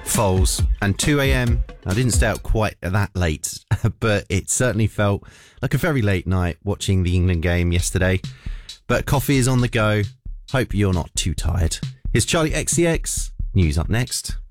Foals and 2 a.m. I didn't stay out quite that late, but it certainly felt like a very late night watching the England game yesterday. But coffee is on the go. Hope you're not too tired. Here's Charlie XCX. News up next.